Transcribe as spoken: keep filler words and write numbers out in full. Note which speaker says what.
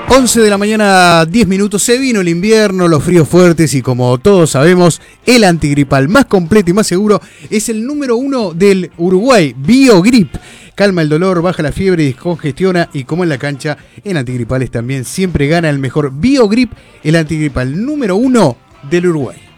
Speaker 1: once de la mañana, diez minutos, se vino el invierno, los fríos fuertes y como todos sabemos, el antigripal más completo y más seguro es el número uno del Uruguay, BioGrip. Calma el dolor, baja la fiebre, descongestiona y como en la cancha, en antigripales también siempre gana el mejor. BioGrip, el antigripal número uno del Uruguay.